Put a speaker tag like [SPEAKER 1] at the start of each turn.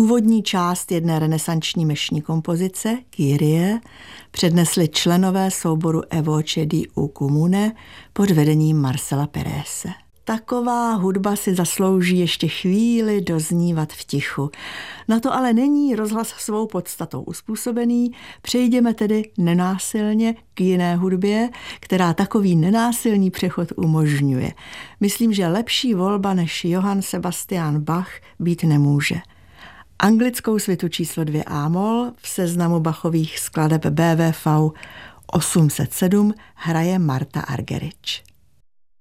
[SPEAKER 1] Úvodní část jedné renesanční mešní kompozice, Kyrie, přednesli členové souboru Evoce di U Comune pod vedením Marcela Perese. Taková hudba si zaslouží ještě chvíli doznívat v tichu. Na to ale není rozhlas svou podstatou uspůsobený, přejdeme tedy nenásilně k jiné hudbě, která takový nenásilný přechod umožňuje. Myslím, že lepší volba než Johann Sebastian Bach být nemůže. Anglickou svitu číslo 2 A-moll v seznamu Bachových skladeb BWV 807 hraje Marta Argerich.